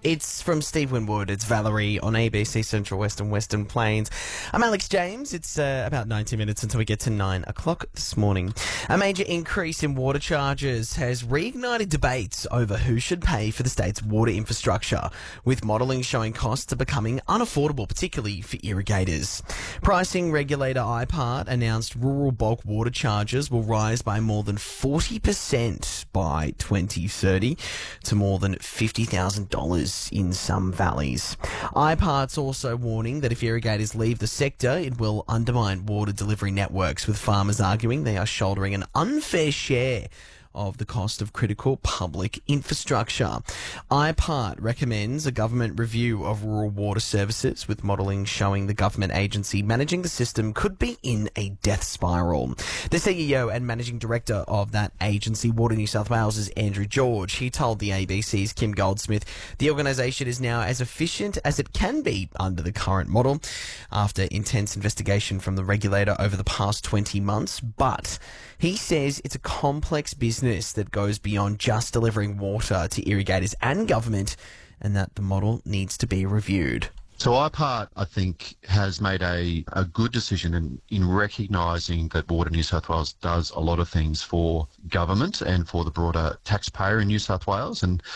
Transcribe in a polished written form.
It's from Steve Winwood. It's Valerie on ABC Central West and Western Plains. I'm Alex James. It's about 90 minutes until we get to 9 o'clock this morning. A major increase in water charges has reignited debates over who should pay for the state's water infrastructure, with modelling showing costs are becoming unaffordable, particularly for irrigators. Pricing regulator IPART announced rural bulk water charges will rise by more than 40% by 2030 to more than $50,000 in some valleys. IPART's also warning that if irrigators leave the sector, it will undermine water delivery networks, with farmers arguing they are shouldering an unfair share of the cost of critical public infrastructure. IPART recommends a government review of rural water services, with modelling showing the government agency managing the system could be in a death spiral. The CEO and managing director of that agency, Water New South Wales, is Andrew George. He told the ABC's Kim Goldsmith the organisation is now as efficient as it can be under the current model after intense investigation from the regulator over the past 20 months, but he says it's a complex business that goes beyond just delivering water to irrigators and government, and that the model needs to be reviewed. So IPART, I think, has made a good decision in recognising that Water New South Wales does a lot of things for government and for the broader taxpayer in New South Wales. And